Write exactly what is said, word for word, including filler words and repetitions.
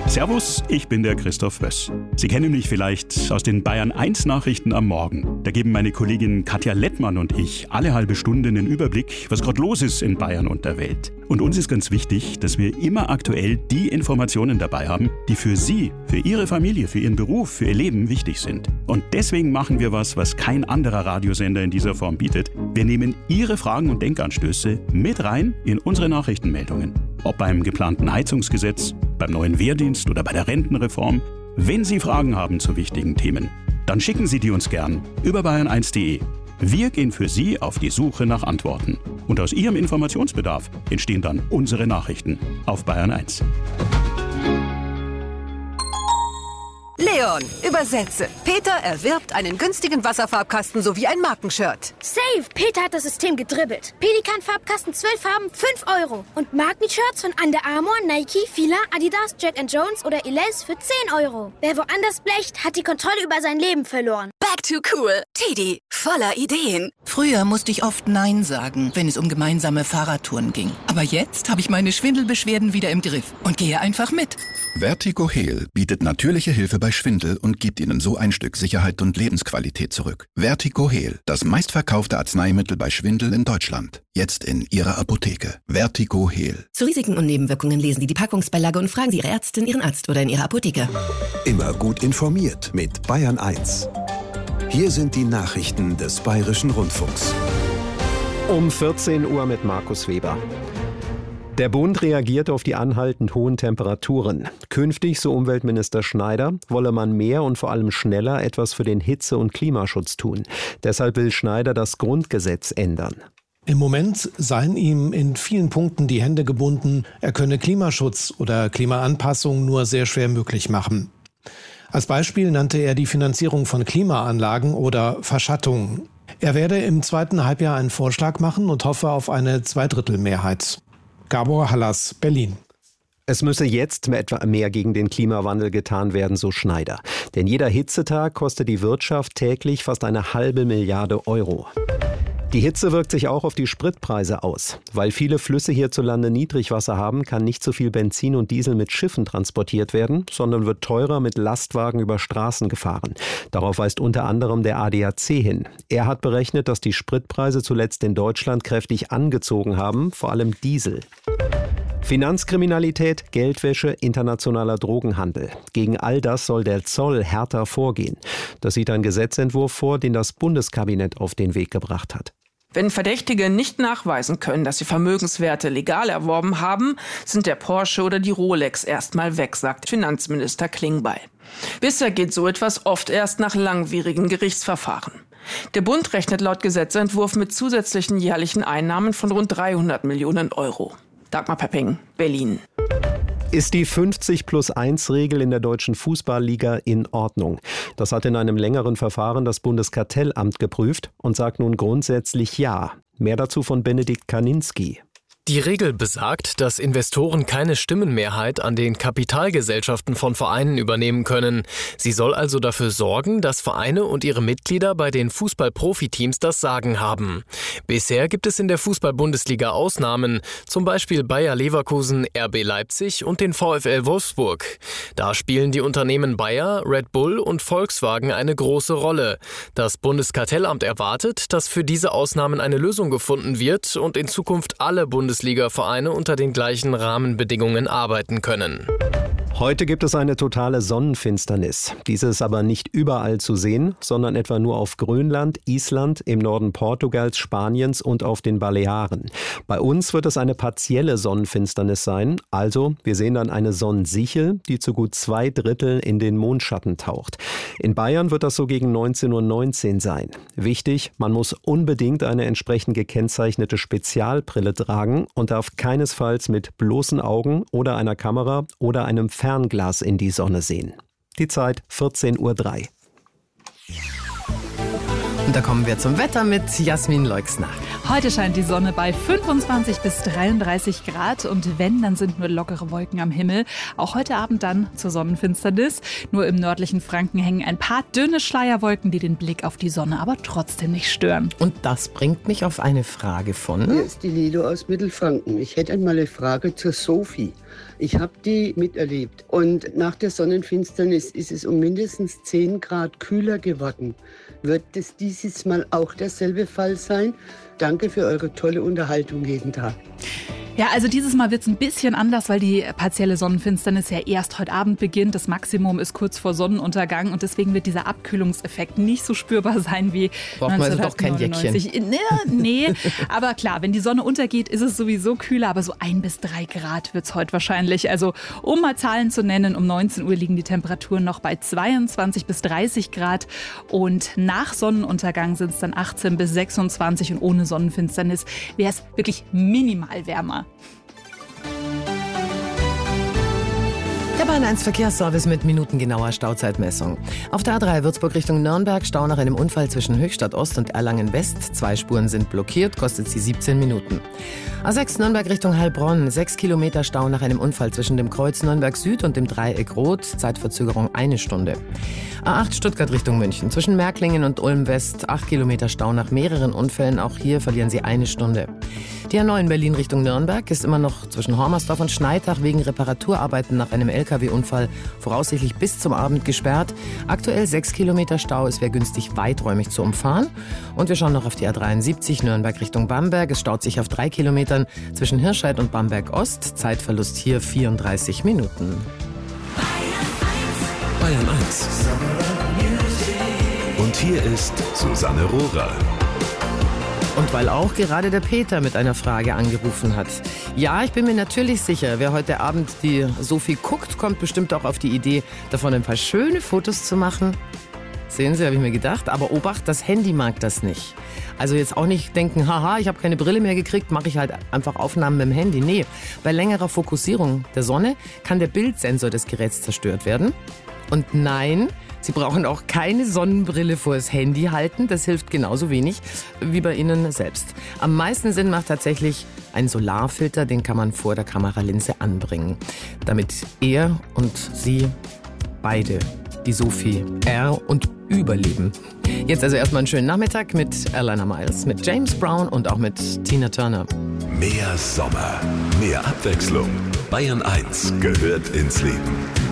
Servus, ich bin der Christoph Wöss. Sie kennen mich vielleicht aus den Bayern eins Nachrichten am Morgen. Da geben meine Kollegin Katja Lettmann und ich alle halbe Stunde einen Überblick, was gerade los ist in Bayern und der Welt. Und uns ist ganz wichtig, dass wir immer aktuell die Informationen dabei haben, die für Sie, für Ihre Familie, für Ihren Beruf, für Ihr Leben wichtig sind. Und deswegen machen wir was, was kein anderer Radiosender in dieser Form bietet. Wir nehmen Ihre Fragen und Denkanstöße mit rein in unsere Nachrichtenmeldungen. Ob beim geplanten Heizungsgesetz, beim neuen Wehrdienst oder bei der Rentenreform. Wenn Sie Fragen haben zu wichtigen Themen, dann schicken Sie die uns gern über bayern eins punkt de. Wir gehen für Sie auf die Suche nach Antworten. Und aus Ihrem Informationsbedarf entstehen dann unsere Nachrichten auf Bayern eins. Leon, übersetze. Peter erwirbt einen günstigen Wasserfarbkasten sowie ein Markenshirt. Safe! Peter hat das System gedribbelt. Pelikan-Farbkasten zwölf Farben, fünf Euro. Und Markenshirts von Under Armour, Nike, Fila, Adidas, Jack and Jones oder Elize für zehn Euro. Wer woanders blecht, hat die Kontrolle über sein Leben verloren. Back to cool. Teddy, voller Ideen. Früher musste ich oft Nein sagen, wenn es um gemeinsame Fahrradtouren ging. Aber jetzt habe ich meine Schwindelbeschwerden wieder im Griff und gehe einfach mit. Vertigo Heal bietet natürliche Hilfe bei Schwindel und gibt Ihnen so ein Stück Sicherheit und Lebensqualität zurück. Vertigo Heal, das meistverkaufte Arzneimittel bei Schwindel in Deutschland. Jetzt in Ihrer Apotheke. Vertigo Heal. Zu Risiken und Nebenwirkungen lesen Sie die Packungsbeilage und fragen Sie Ihre Ärztin, Ihren Arzt oder in Ihrer Apotheke. Immer gut informiert mit Bayern eins. Hier sind die Nachrichten des Bayerischen Rundfunks. Um vierzehn Uhr mit Markus Weber. Der Bund reagiert auf die anhaltend hohen Temperaturen. Künftig, so Umweltminister Schneider, wolle man mehr und vor allem schneller etwas für den Hitze- und Klimaschutz tun. Deshalb will Schneider das Grundgesetz ändern. Im Moment seien ihm in vielen Punkten die Hände gebunden. Er könne Klimaschutz oder Klimaanpassung nur sehr schwer möglich machen. Als Beispiel nannte er die Finanzierung von Klimaanlagen oder Verschattung. Er werde im zweiten Halbjahr einen Vorschlag machen und hoffe auf eine Zweidrittelmehrheit. Gabor Hallas, Berlin. Es müsse jetzt etwa mehr gegen den Klimawandel getan werden, so Schneider. Denn jeder Hitzetag kostet die Wirtschaft täglich fast eine halbe Milliarde Euro. Die Hitze wirkt sich auch auf die Spritpreise aus. Weil viele Flüsse hierzulande Niedrigwasser haben, kann nicht so viel Benzin und Diesel mit Schiffen transportiert werden, sondern wird teurer mit Lastwagen über Straßen gefahren. Darauf weist unter anderem der A D A C hin. Er hat berechnet, dass die Spritpreise zuletzt in Deutschland kräftig angezogen haben, vor allem Diesel. Finanzkriminalität, Geldwäsche, internationaler Drogenhandel. Gegen all das soll der Zoll härter vorgehen. Das sieht ein Gesetzentwurf vor, den das Bundeskabinett auf den Weg gebracht hat. Wenn Verdächtige nicht nachweisen können, dass sie Vermögenswerte legal erworben haben, sind der Porsche oder die Rolex erstmal weg, sagt Finanzminister Klingbeil. Bisher geht so etwas oft erst nach langwierigen Gerichtsverfahren. Der Bund rechnet laut Gesetzentwurf mit zusätzlichen jährlichen Einnahmen von rund dreihundert Millionen Euro. Dagmar Pepping, Berlin. Ist die fünfzig plus eins Regel in der deutschen Fußballliga in Ordnung? Das hat in einem längeren Verfahren das Bundeskartellamt geprüft und sagt nun grundsätzlich ja. Mehr dazu von Benedikt Kaninski. Die Regel besagt, dass Investoren keine Stimmenmehrheit an den Kapitalgesellschaften von Vereinen übernehmen können. Sie soll also dafür sorgen, dass Vereine und ihre Mitglieder bei den Fußball-Profiteams das Sagen haben. Bisher gibt es in der Fußball-Bundesliga Ausnahmen, zum Beispiel Bayer Leverkusen, R B Leipzig und den VfL Wolfsburg. Da spielen die Unternehmen Bayer, Red Bull und Volkswagen eine große Rolle. Das Bundeskartellamt erwartet, dass für diese Ausnahmen eine Lösung gefunden wird und in Zukunft alle Bundesliga Bundesliga-Vereine unter den gleichen Rahmenbedingungen arbeiten können. Heute gibt es eine totale Sonnenfinsternis. Diese ist aber nicht überall zu sehen, sondern etwa nur auf Grönland, Island, im Norden Portugals, Spaniens und auf den Balearen. Bei uns wird es eine partielle Sonnenfinsternis sein, also wir sehen dann eine Sonnensichel, die zu gut zwei Drittel in den Mondschatten taucht. In Bayern wird das so gegen neunzehn Uhr neunzehn sein. Wichtig, man muss unbedingt eine entsprechend gekennzeichnete Spezialbrille tragen und darf keinesfalls mit bloßen Augen oder einer Kamera oder einem Fernglas in die Sonne sehen. Die Zeit vierzehn Uhr drei. Und da kommen wir zum Wetter mit Jasmin Leixner. Heute scheint die Sonne bei fünfundzwanzig bis dreiunddreißig Grad und wenn, dann sind nur lockere Wolken am Himmel. Auch heute Abend dann zur Sonnenfinsternis. Nur im nördlichen Franken hängen ein paar dünne Schleierwolken, die den Blick auf die Sonne aber trotzdem nicht stören. Und das bringt mich auf eine Frage von... Hier ist die Lilo aus Mittelfranken. Ich hätte einmal eine Frage zur Sophie. Ich habe die miterlebt. Und nach der Sonnenfinsternis ist es um mindestens zehn Grad kühler geworden. Wird es dieses Mal auch derselbe Fall sein? Danke für eure tolle Unterhaltung jeden Tag. Ja, also dieses Mal wird es ein bisschen anders, weil die partielle Sonnenfinsternis ja erst heute Abend beginnt. Das Maximum ist kurz vor Sonnenuntergang und deswegen wird dieser Abkühlungseffekt nicht so spürbar sein wie Braucht man also doch kein Jäckchen. Nee, nee, aber klar, wenn die Sonne untergeht, ist es sowieso kühler, aber so ein bis drei Grad wird es heute wahrscheinlich. Also um mal Zahlen zu nennen, um neunzehn Uhr liegen die Temperaturen noch bei zweiundzwanzig bis dreißig Grad und nach Sonnenuntergang sind es dann achtzehn bis sechsundzwanzig und ohne Sonnenfinsternis wäre es wirklich minimal wärmer. Der Bahn eins Verkehrsservice mit minutengenauer Stauzeitmessung. Auf der A drei Würzburg Richtung Nürnberg, Stau nach einem Unfall zwischen Höchstadt Ost und Erlangen West. Zwei Spuren sind blockiert, kostet sie siebzehn Minuten. A sechs Nürnberg Richtung Heilbronn, sechs Kilometer Stau nach einem Unfall zwischen dem Kreuz Nürnberg Süd und dem Dreieck Rot. Zeitverzögerung eine Stunde. A acht Stuttgart Richtung München, zwischen Märklingen und Ulm West, acht Kilometer Stau nach mehreren Unfällen. Auch hier verlieren sie eine Stunde. Die A neun Berlin Richtung Nürnberg ist immer noch zwischen Hormersdorf und Schneitach wegen Reparaturarbeiten nach einem L K W-Unfall voraussichtlich bis zum Abend gesperrt. Aktuell sechs Kilometer Stau, es wäre günstig weiträumig zu umfahren. Und wir schauen noch auf die A dreiundsiebzig Nürnberg Richtung Bamberg. Es staut sich auf drei Kilometern zwischen Hirscheid und Bamberg Ost. Zeitverlust hier vierunddreißig Minuten. Bayern eins. Und hier ist Susanne Rohrer. Und weil auch gerade der Peter mit einer Frage angerufen hat. Ja, ich bin mir natürlich sicher, wer heute Abend die Sophie guckt, kommt bestimmt auch auf die Idee, davon ein paar schöne Fotos zu machen. Sehen Sie, habe ich mir gedacht. Aber Obacht, das Handy mag das nicht. Also jetzt auch nicht denken, haha, ich habe keine Brille mehr gekriegt, mache ich halt einfach Aufnahmen mit dem Handy. Nee, bei längerer Fokussierung der Sonne kann der Bildsensor des Geräts zerstört werden. Und nein, Sie brauchen auch keine Sonnenbrille vor das Handy halten. Das hilft genauso wenig wie bei Ihnen selbst. Am meisten Sinn macht tatsächlich ein Solarfilter. Den kann man vor der Kameralinse anbringen, damit er und Sie beide die Sophie R und überleben. Jetzt also erstmal einen schönen Nachmittag mit Alana Miles, mit James Brown und auch mit Tina Turner. Mehr Sommer, mehr Abwechslung. Bayern eins gehört ins Leben.